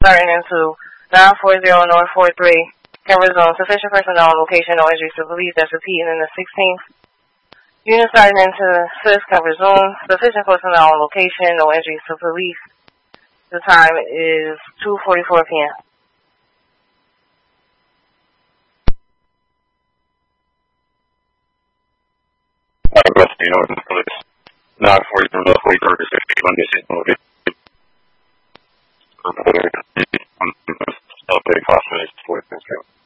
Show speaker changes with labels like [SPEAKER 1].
[SPEAKER 1] starting into 940 North 43. Can resume. Sufficient personnel on location, no injuries to police. That's repeating in the 16th. Unit starting into 5th can resume. Sufficient personnel on location, no injuries to police. The time is 2:44 p.m.
[SPEAKER 2] Police. 940 North 43rd is 51 missing. Update class 4.